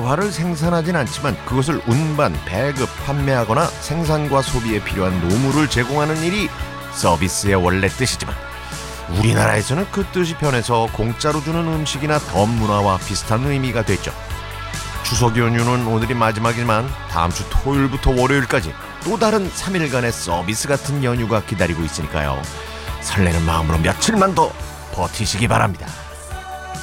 대화를 생산하진 않지만 그것을 운반, 배급, 판매하거나 생산과 소비에 필요한 노무를 제공하는 일이 서비스의 원래 뜻이지만 우리나라에서는 그 뜻이 변해서 공짜로 주는 음식이나 덤 문화와 비슷한 의미가 됐죠. 추석 연휴는 오늘이 마지막이지만 다음 주 토요일부터 월요일까지 또 다른 3일간의 서비스 같은 연휴가 기다리고 있으니까요. 설레는 마음으로 며칠만 더 버티시기 바랍니다.